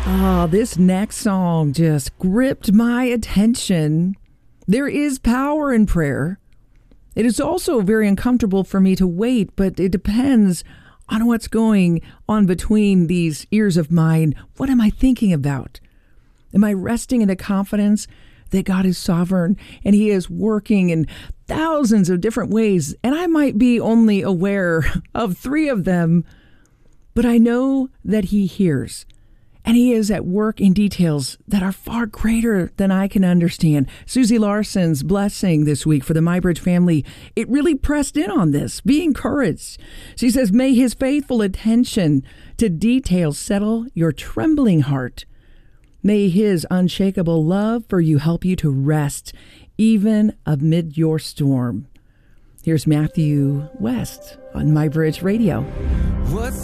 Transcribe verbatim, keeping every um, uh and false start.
Oh, this next song just gripped my attention. There is power in prayer. It is also very uncomfortable for me to wait, but it depends on what's going on between these ears of mine. What am I thinking about? Am I resting in the confidence that God is sovereign and He is working in thousands of different ways, and I might be only aware of three of them, but I know that He hears. And He is at work in details that are far greater than I can understand. Susie Larson's blessing this week for the MyBridge family, it really pressed in on this. Be encouraged. She says, may His faithful attention to details settle your trembling heart. May His unshakable love for you help you to rest even amid your storm. Here's Matthew West on MyBridge Radio. What's